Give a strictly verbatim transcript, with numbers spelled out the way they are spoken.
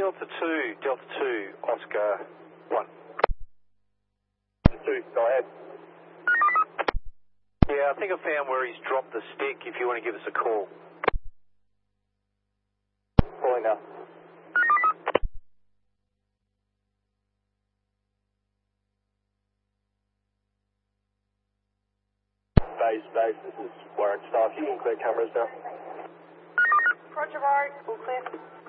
Delta two, Delta two, Oscar one. two, go ahead. Yeah, I think I found where he's dropped the stick if you want to give us a call. Calling now. Base, base, this is Warren Staff. You can clear cameras now. Roger, Warren. All clear.